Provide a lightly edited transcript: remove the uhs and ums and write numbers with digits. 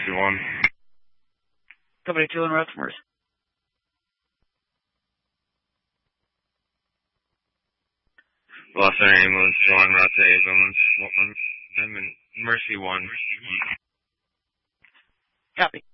Mercy 1. Company 2 and Rutherford. Los Angeles ambulance, John Route ambulance, I'm in Mercy 1. Copy.